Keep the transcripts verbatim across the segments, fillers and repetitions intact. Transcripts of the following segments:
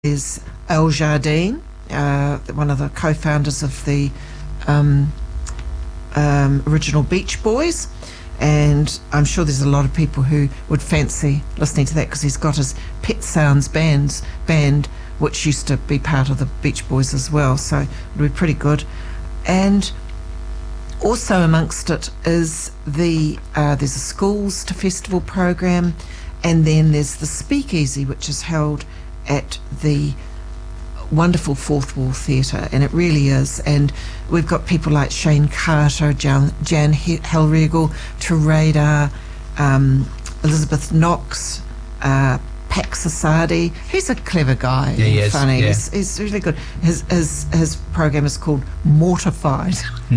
There's Al Jardine, uh, one of the co-founders of the um, um, original Beach Boys, and I'm sure there's a lot of people who would fancy listening to that because he's got his Pet Sounds bands band, which used to be part of the Beach Boys as well, so it'll be pretty good. And also amongst it is the uh, there's a schools to festival program, and then there's the Speakeasy, which is held at the wonderful Fourth Wall Theatre, and it really is. And we've got people like Shane Carter, Jan, Jan Hellriegel, Terada, um, Elizabeth Knox, uh, Pax Asadi. He's a clever guy. Yeah, he is, funny. yeah. He's, he's really good. His his his program is called Mortified,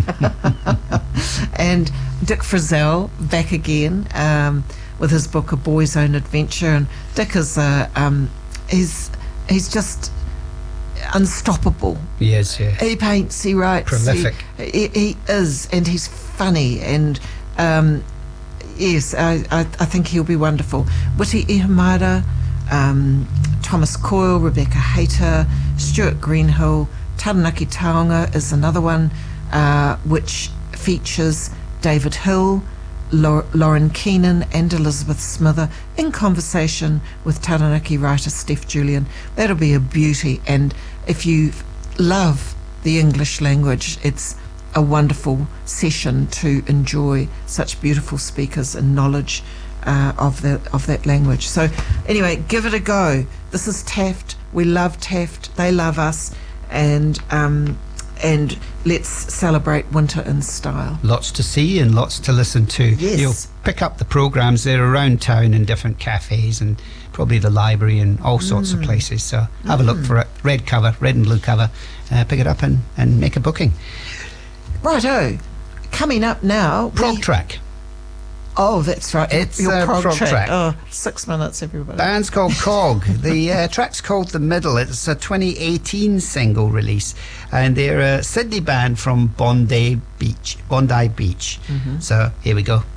and Dick Frizzell back again um, with his book A Boy's Own Adventure. And Dick is a um, he's he's just unstoppable. He is, yeah. He paints, he writes. Prolific. He, he, he is, and he's funny, and um, yes, I, I, I think he'll be wonderful. Witty Ihumada, um, Thomas Coyle, Rebecca Hayter, Stuart Greenhill, Taranaki Taonga is another one, uh, which features David Hill, Lauren Keenan and Elizabeth Smither in conversation with Taranaki writer Steph Julian. That'll be a beauty, and if you love the English language, it's a wonderful session to enjoy such beautiful speakers and knowledge uh, of, the, of that language. So anyway, give it a go. This is Taft. We love Taft. They love us, and um, and let's celebrate winter in style. Lots to see and lots to listen to. Yes. You'll pick up the programmes. They're around town in different cafes and probably the library and all sorts mm. of places. So have mm. a look for it. Red cover, red and blue cover. Uh, pick it up and, and make a booking. Righto. Coming up now... Prog we... track. Oh, that's right. It's your a prog, prog track. track. Oh, six minutes, everybody. Band's called Cog. The uh, track's called The Middle. It's a twenty eighteen single release, and they're a Sydney band from Bondi Beach. Bondi Beach. Mm-hmm. So here we go.